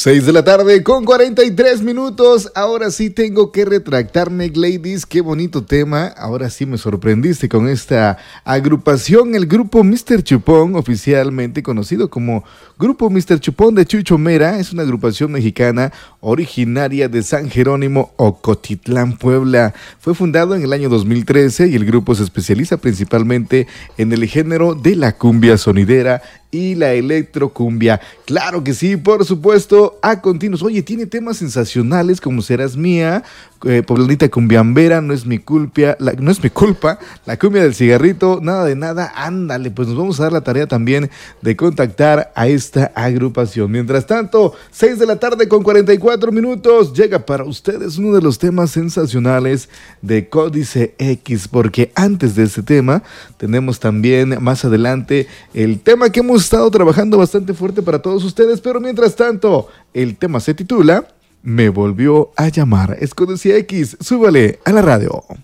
6 de la tarde con 43 minutos. Ahora sí tengo que retractarme, Gladys. Qué bonito tema. Ahora sí me sorprendiste con esta agrupación, el grupo Mr. Chupón, oficialmente conocido como Grupo Mr. Chupón de Chucho Mera. Es una agrupación mexicana originaria de San Jerónimo, Ocotitlán, Puebla. Fue fundado en el año 2013 y el grupo se especializa principalmente en el género de la cumbia sonidera y la electrocumbia. Claro que sí, por supuesto. A continuación, oye, tiene temas sensacionales como Serás Mía, Poblanita Cumbiambera, No es mi culpa, La cumbia del cigarrito, Nada de nada. Ándale, pues nos vamos a dar la tarea también de contactar a esta agrupación. Mientras tanto, 6 de la tarde con 44 minutos, llega para ustedes uno de los temas sensacionales de Códice X, porque antes de este tema tenemos también más adelante el tema que hemos estado trabajando bastante fuerte para todos ustedes, pero mientras tanto, el tema se titula Me volvió a llamar. Es Códice X, súbale a la radio.